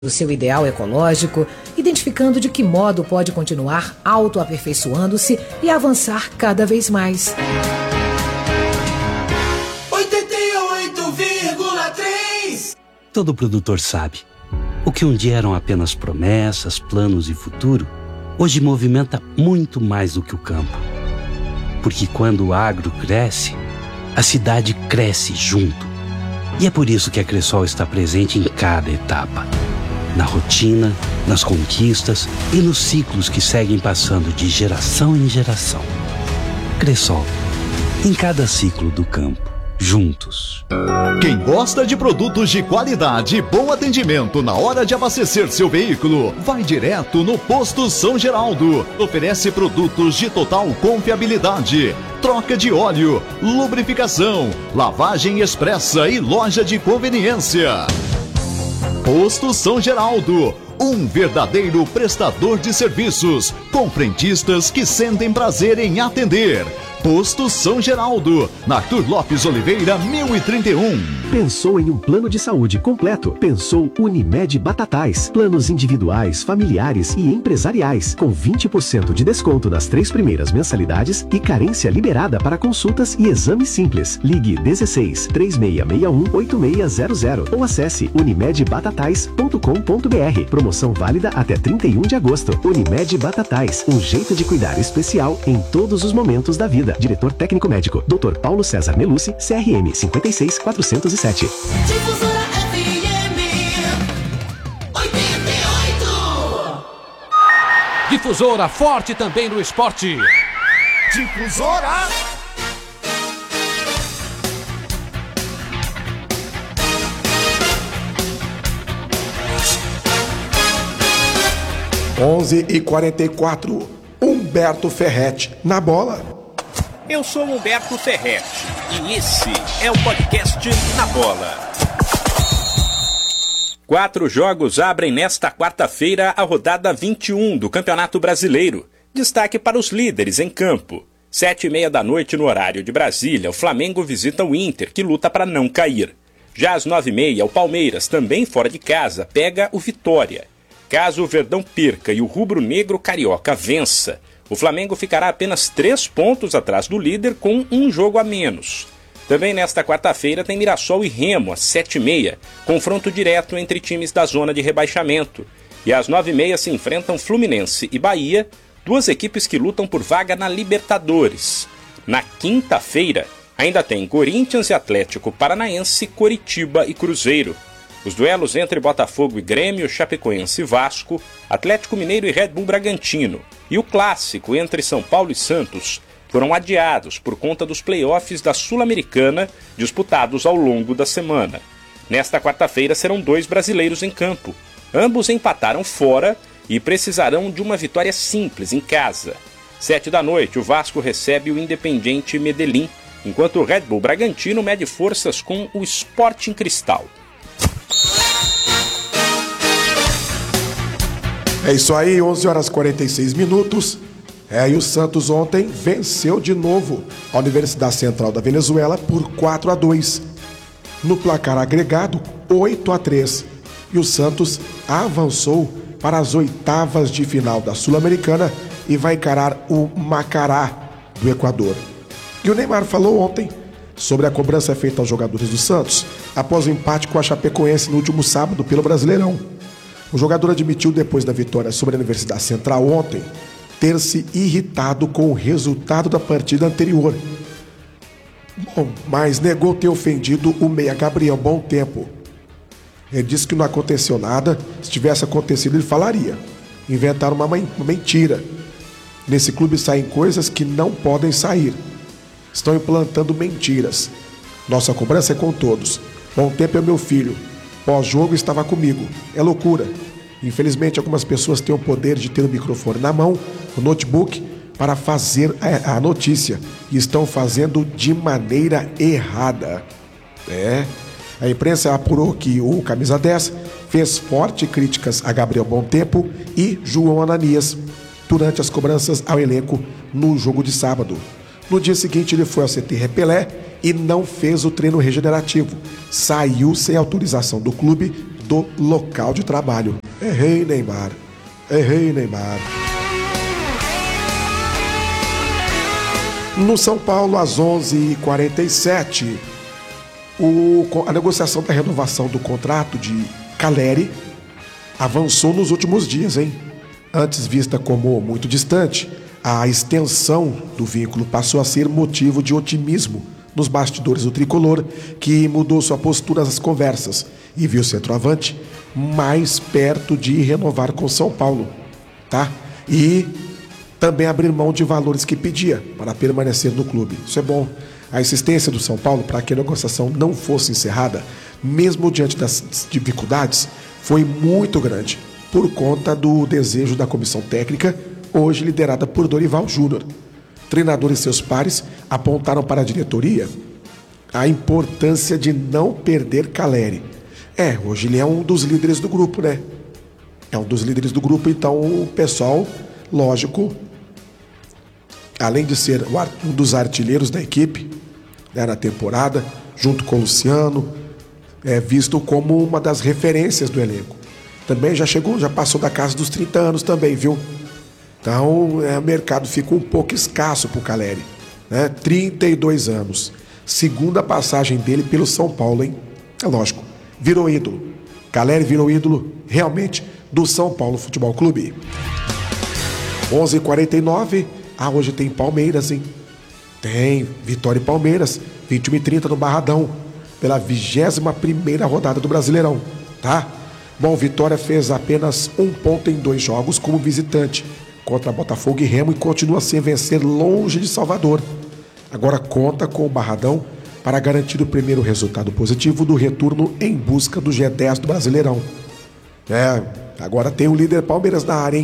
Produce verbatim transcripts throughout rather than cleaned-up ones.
do seu ideal ecológico, identificando de que modo pode continuar autoaperfeiçoando-se e avançar cada vez mais. oitenta e oito vírgula três Todo produtor sabe. O que um dia eram apenas promessas, planos e futuro, hoje movimenta muito mais do que o campo. Porque quando o agro cresce, a cidade cresce junto. E é por isso que a Cressol está presente em cada etapa. Na rotina, nas conquistas e nos ciclos que seguem passando de geração em geração. Cressol, em cada ciclo do campo, juntos. Quem gosta de produtos de qualidade e bom atendimento na hora de abastecer seu veículo, vai direto no Posto São Geraldo. Oferece produtos de total confiabilidade, troca de óleo, lubrificação, lavagem expressa e loja de conveniência. Posto São Geraldo, um verdadeiro prestador de serviços, com frentistas que sentem prazer em atender. Posto São Geraldo, na Arthur Lopes Oliveira, mil e trinta e um. Pensou em um plano de saúde completo? Pensou Unimed Batatais. Planos individuais, familiares e empresariais, com vinte por cento de desconto nas três primeiras mensalidades e carência liberada para consultas e exames simples. Ligue dezesseis, três seis seis um, oito seis zero zero ou acesse unimed batatais ponto com ponto br. Promoção válida até trinta e um de agosto. Unimed Batatais, um jeito de cuidar especial em todos os momentos da vida. Diretor técnico médico, doutor Paulo César Melucci, C R M cinquenta e seis, quatrocentos e sete. Difusora F M oitenta e oito. Difusora forte também no esporte. Difusora. onze e quarenta e quatro. Humberto Ferretti na bola. Eu sou Humberto Ferretti e esse é o podcast Na Bola. Quatro jogos abrem nesta quarta-feira a rodada vinte e um do Campeonato Brasileiro. Destaque para os líderes em campo. Sete e meia da noite no horário de Brasília, o Flamengo visita o Inter, que luta para não cair. Já às nove e meia, o Palmeiras, também fora de casa, pega o Vitória. Caso o Verdão perca e o rubro-negro carioca vença, o Flamengo ficará apenas três pontos atrás do líder com um jogo a menos. Também nesta quarta-feira tem Mirassol e Remo às sete e meia, confronto direto entre times da zona de rebaixamento. E às nove e meia se enfrentam Fluminense e Bahia, duas equipes que lutam por vaga na Libertadores. Na quinta-feira ainda tem Corinthians e Atlético Paranaense, Coritiba e Cruzeiro. Os duelos entre Botafogo e Grêmio, Chapecoense e Vasco, Atlético Mineiro e Red Bull Bragantino, e o clássico entre São Paulo e Santos foram adiados por conta dos playoffs da Sul-Americana disputados ao longo da semana. Nesta quarta-feira serão dois brasileiros em campo. Ambos empataram fora e precisarão de uma vitória simples em casa. Sete da noite, o Vasco recebe o Independiente Medellín, enquanto o Red Bull Bragantino mede forças com o Sporting Cristal. É isso aí, onze horas e quarenta e seis minutos. É, e o Santos ontem venceu de novo a Universidade Central da Venezuela por quatro a dois. No placar agregado, oito a três. E o Santos avançou para as oitavas de final da Sul-Americana e vai encarar o Macará do Equador. E o Neymar falou ontem sobre a cobrança feita aos jogadores do Santos após o empate com a Chapecoense no último sábado pelo Brasileirão. O jogador admitiu, depois da vitória sobre a Universidade Central ontem, ter se irritado com o resultado da partida anterior. Bom, mas negou ter ofendido o meia Gabriel Bom Tempo. Ele disse que não aconteceu nada, se tivesse acontecido ele falaria. Inventaram uma mentira. Nesse clube saem coisas que não podem sair. Estão implantando mentiras. Nossa cobrança é com todos. Bom Tempo é meu filho. Pós-jogo estava comigo. É loucura. Infelizmente, algumas pessoas têm o poder de ter o microfone na mão, o notebook, para fazer a notícia. E estão fazendo de maneira errada. É. A imprensa apurou que o Camisa dez fez fortes críticas a Gabriel Bom Tempo e João Ananias durante as cobranças ao elenco no jogo de sábado. No dia seguinte, ele foi ao C T Repelé e não fez o treino regenerativo. Saiu sem autorização do clube do local de trabalho. Errei, Neymar. Errei, Neymar. No São Paulo, às onze e quarenta e sete, o, a negociação da renovação do contrato de Caleri avançou nos últimos dias, hein? Antes vista como muito distante, a extensão do vínculo passou a ser motivo de otimismo nos bastidores do tricolor, que mudou sua postura nas conversas e viu o centroavante mais perto de renovar com São Paulo, tá? E também abrir mão de valores que pedia para permanecer no clube. Isso é bom. A insistência do São Paulo para que a negociação não fosse encerrada, mesmo diante das dificuldades, foi muito grande, por conta do desejo da comissão técnica, hoje liderada por Dorival Júnior. Treinadores e seus pares apontaram para a diretoria a importância de não perder Caleri. É, hoje ele é um dos líderes do grupo, né? É um dos líderes do grupo, então o pessoal, lógico, além de ser um dos artilheiros da equipe, né, na temporada, junto com o Luciano, é visto como uma das referências do elenco. Também já chegou, já passou da casa dos trinta anos também, viu? Então, é, o mercado fica um pouco escasso para o Caleri, né? trinta e dois anos. Segunda passagem dele pelo São Paulo, hein? É lógico, virou ídolo. Caleri virou ídolo, realmente, do São Paulo Futebol Clube. onze e quarenta e nove, ah, hoje tem Palmeiras, hein? Tem, Vitória e Palmeiras, vinte e uma e trinta no Barradão, pela vigésima primeira rodada do Brasileirão, tá? Bom, Vitória fez apenas um ponto em dois jogos como visitante contra Botafogo e Remo e continua sem vencer longe de Salvador. Agora conta com o Barradão para garantir o primeiro resultado positivo do retorno em busca do G dez do Brasileirão. É, agora tem o líder Palmeiras na área, hein?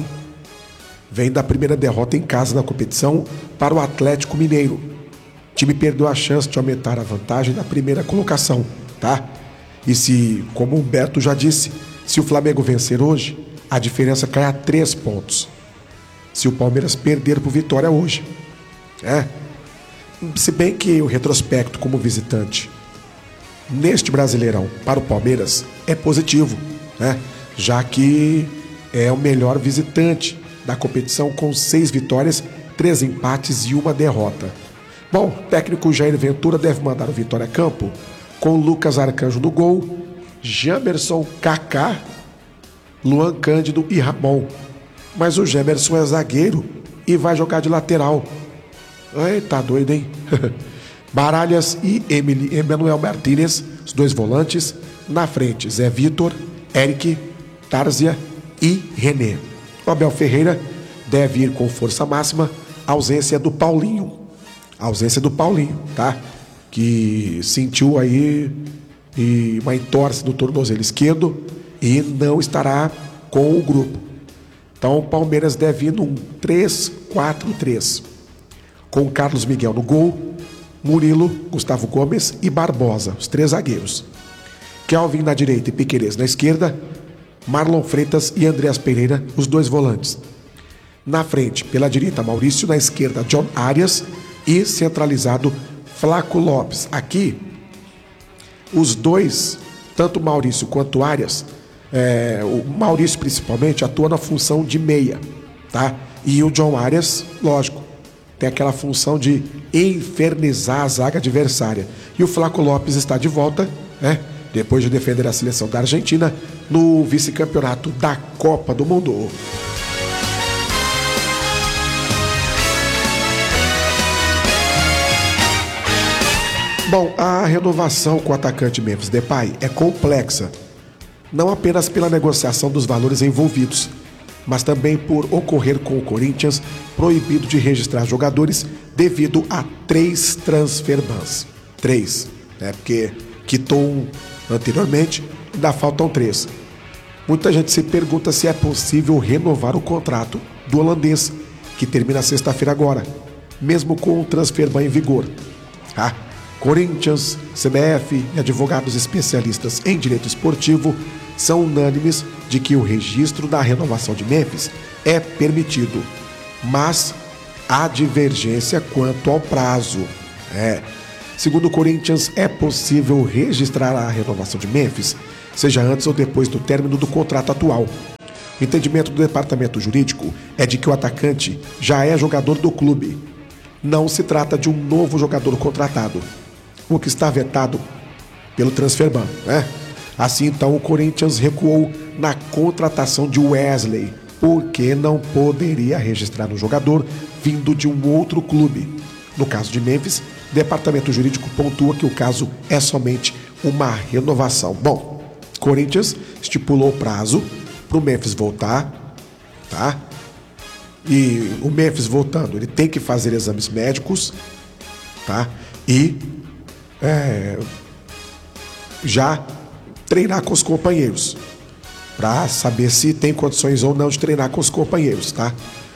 Vem da primeira derrota em casa na competição para o Atlético Mineiro. O time perdeu a chance de aumentar a vantagem na primeira colocação, tá? E se, como o Humberto já disse, se o Flamengo vencer hoje, a diferença cai a três pontos. Se o Palmeiras perder por Vitória hoje. É. Se bem que o retrospecto como visitante neste Brasileirão para o Palmeiras é positivo, né? Já que é o melhor visitante da competição com seis vitórias, três empates e uma derrota. Bom, o técnico Jair Ventura deve mandar o Vitória a campo com Lucas Arcanjo no gol, Jamerson, Kaká, Luan Cândido e Ramon. Mas o Jamerson é zagueiro e vai jogar de lateral. Ai, tá doido, hein? Baralhas e Emanuel Martínez, os dois volantes. Na frente, Zé Vitor, Eric, Tárzia e René. O Abel Ferreira deve ir com força máxima. A ausência do Paulinho. A ausência do Paulinho, tá? Que sentiu aí uma entorse no tornozelo esquerdo e não estará com o grupo. Então o Palmeiras deve ir num três quatro três. Com Carlos Miguel no gol, Murilo, Gustavo Gomes e Barbosa, os três zagueiros. Kelvin na direita e Piquerez na esquerda, Marlon Freitas e Andreas Pereira, os dois volantes. Na frente, pela direita, Maurício, na esquerda, John Arias e centralizado, Flaco Lopes. Aqui, os dois, tanto Maurício quanto Arias, é, o Maurício principalmente atua na função de meia, tá? E o John Arias, lógico, tem aquela função de infernizar a zaga adversária. E o Flaco Lopes está de volta, né? Depois de defender a seleção da Argentina no vice-campeonato da Copa do Mundo. Bom, a renovação com o atacante Memphis Depay é complexa, não apenas pela negociação dos valores envolvidos, mas também por ocorrer com o Corinthians proibido de registrar jogadores devido a três transfer bans. Três, né? Porque quitou um anteriormente, ainda faltam três. Muita gente se pergunta se é possível renovar o contrato do holandês, que termina sexta-feira agora, mesmo com o transfer ban em vigor. Ah, Corinthians, C B F e advogados especialistas em direito esportivo são unânimes de que o registro da renovação de Memphis é permitido, mas há divergência quanto ao prazo. É. Segundo o Corinthians, é possível registrar a renovação de Memphis seja antes ou depois do término do contrato atual. O entendimento do departamento jurídico é de que o atacante já é jogador do clube. Não se trata de um novo jogador contratado, o que está vetado pelo Transferban, né? Assim, então, o Corinthians recuou na contratação de Wesley, porque não poderia registrar um jogador vindo de um outro clube. No caso de Memphis, o departamento jurídico pontua que o caso é somente uma renovação. Bom, Corinthians estipulou o prazo para o Memphis voltar, tá? E o Memphis voltando, ele tem que fazer exames médicos, tá? E é, já treinar com os companheiros, para saber se tem condições ou não de treinar com os companheiros, tá?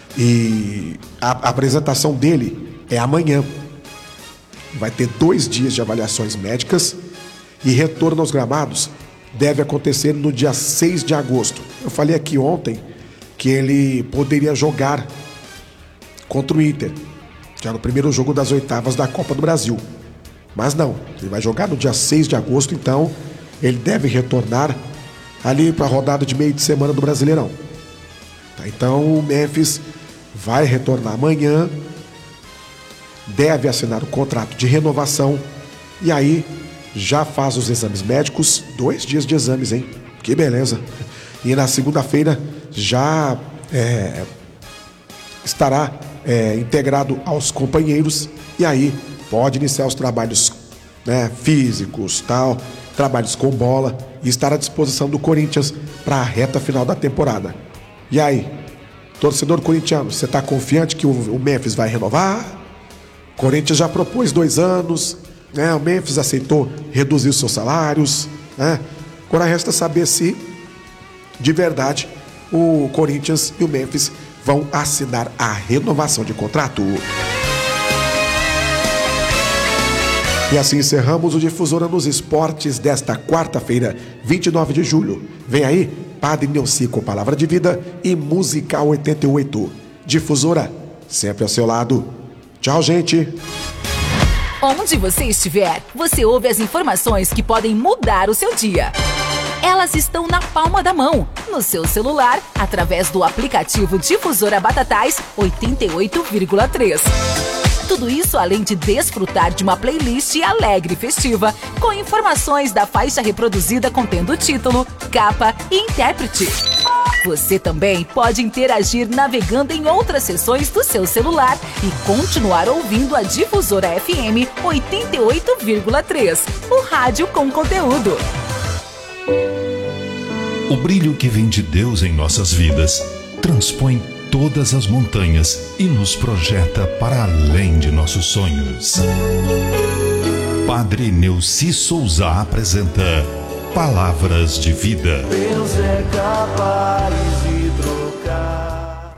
E a, a apresentação dele é amanhã. Vai ter dois dias de avaliações médicas e retorno aos gramados deve acontecer no dia seis de agosto. Eu falei aqui ontem que ele poderia jogar contra o Inter, que era o primeiro jogo das oitavas da Copa do Brasil. Mas não, ele vai jogar no dia seis de agosto, então ele deve retornar ali para a rodada de meio de semana do Brasileirão. Tá, então o Memphis vai retornar amanhã, deve assinar o contrato de renovação e aí já faz os exames médicos, dois dias de exames, hein? Que beleza! E na segunda-feira já é, estará é, integrado aos companheiros e aí pode iniciar os trabalhos, né, físicos, tal, trabalhos com bola e estar à disposição do Corinthians para a reta final da temporada. E aí, torcedor corintiano, você está confiante que o, o Memphis vai renovar? O Corinthians já propôs dois anos, né? O Memphis aceitou reduzir os seus salários, né? Agora resta saber se de verdade o Corinthians e o Memphis vão assinar a renovação de contrato. E assim encerramos o Difusora nos Esportes desta quarta-feira, vinte e nove de julho. Vem aí, Padre Neuci com Palavra de Vida e Musical oitenta e oito. Difusora, sempre ao seu lado. Tchau, gente. Onde você estiver, você ouve as informações que podem mudar o seu dia. Elas estão na palma da mão, no seu celular, através do aplicativo Difusora Batatais oitenta e oito vírgula três. Tudo isso além de desfrutar de uma playlist alegre e festiva, com informações da faixa reproduzida contendo título, capa e intérprete. Você também pode interagir navegando em outras seções do seu celular e continuar ouvindo a Difusora F M oitenta e oito vírgula três, o rádio com conteúdo. O brilho que vem de Deus em nossas vidas transpõe todas as montanhas e nos projeta para além de nossos sonhos. Padre Neuci Souza apresenta Palavras de Vida. Deus é capaz de trocar.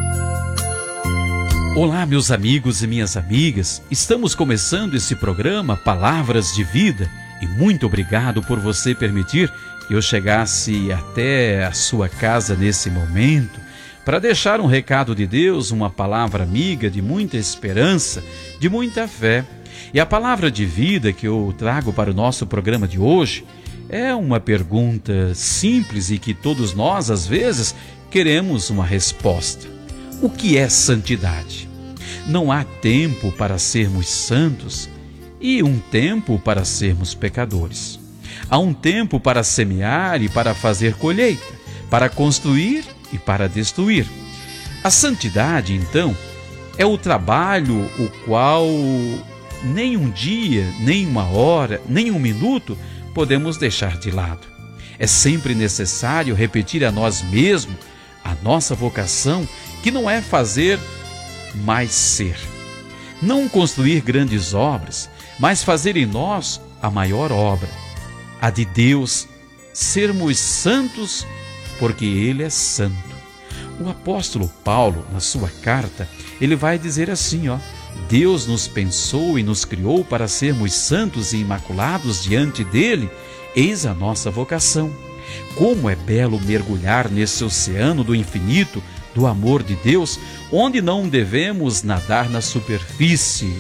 Olá, meus amigos e minhas amigas. Estamos começando esse programa Palavras de Vida e muito obrigado por você permitir que eu chegasse até a sua casa nesse momento para deixar um recado de Deus, uma palavra amiga de muita esperança, de muita fé. E a palavra de vida que eu trago para o nosso programa de hoje é uma pergunta simples e que todos nós, às vezes, queremos uma resposta. O que é santidade? Não há tempo para sermos santos e um tempo para sermos pecadores. Há um tempo para semear e para fazer colheita, para construir e para destruir. A santidade, então, é o trabalho o qual nem um dia, nem uma hora, nem um minuto podemos deixar de lado. É sempre necessário repetir a nós mesmos a nossa vocação, que não é fazer, mas ser. Não construir grandes obras, mas fazer em nós a maior obra, a de Deus, sermos santos, porque Ele é santo. O apóstolo Paulo, na sua carta, ele vai dizer assim, ó: Deus nos pensou e nos criou para sermos santos e imaculados diante dele, eis a nossa vocação. Como é belo mergulhar nesse oceano do infinito, do amor de Deus, onde não devemos nadar na superfície,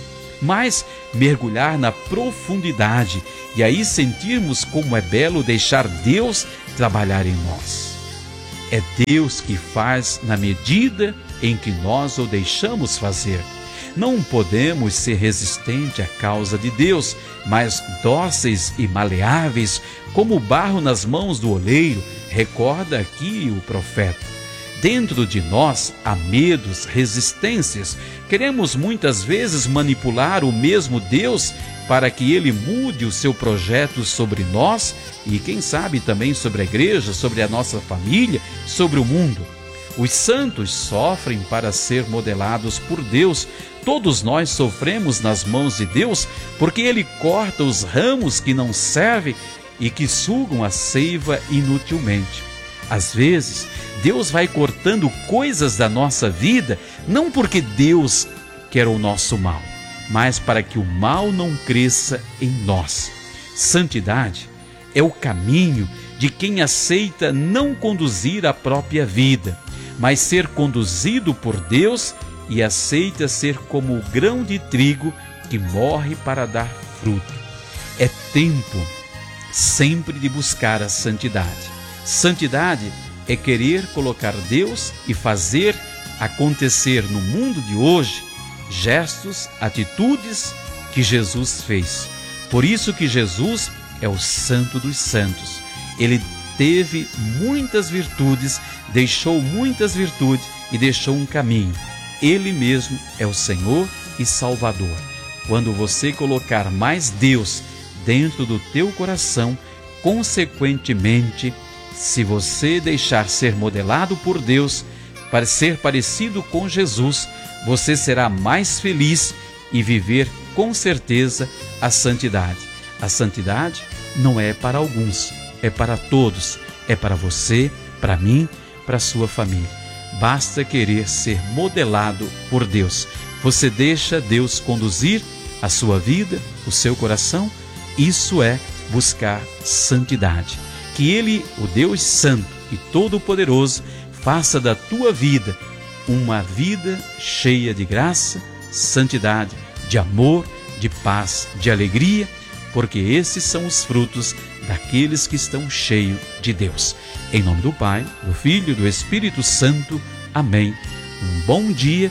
mas mergulhar na profundidade e aí sentirmos como é belo deixar Deus trabalhar em nós. É Deus que faz na medida em que nós o deixamos fazer. Não podemos ser resistentes à causa de Deus, mas dóceis e maleáveis, como o barro nas mãos do oleiro, recorda aqui o profeta. Dentro de nós há medos, resistências. Queremos muitas vezes manipular o mesmo Deus para que Ele mude o seu projeto sobre nós e, quem sabe, também sobre a igreja, sobre a nossa família, sobre o mundo. Os santos sofrem para ser modelados por Deus. Todos nós sofremos nas mãos de Deus porque Ele corta os ramos que não servem e que sugam a seiva inutilmente. Às vezes, Deus vai cortando coisas da nossa vida, não porque Deus quer o nosso mal, mas para que o mal não cresça em nós. Santidade é o caminho de quem aceita não conduzir a própria vida, mas ser conduzido por Deus e aceita ser como o grão de trigo que morre para dar fruto. É tempo sempre de buscar a santidade. Santidade é querer colocar Deus e fazer acontecer no mundo de hoje gestos, atitudes que Jesus fez. Por isso que Jesus é o Santo dos Santos. Ele teve muitas virtudes, deixou muitas virtudes e deixou um caminho. Ele mesmo é o Senhor e Salvador. Quando você colocar mais Deus dentro do teu coração, consequentemente, se você deixar ser modelado por Deus, para ser parecido com Jesus, você será mais feliz e viver com certeza a santidade. A santidade não é para alguns, é para todos, é para você, para mim, para a sua família. Basta querer ser modelado por Deus. Você deixa Deus conduzir a sua vida, o seu coração. Isso é buscar santidade. Que Ele, o Deus Santo e Todo-Poderoso, faça da tua vida uma vida cheia de graça, santidade, de amor, de paz, de alegria, porque esses são os frutos daqueles que estão cheios de Deus. Em nome do Pai, do Filho e do Espírito Santo. Amém. Um bom dia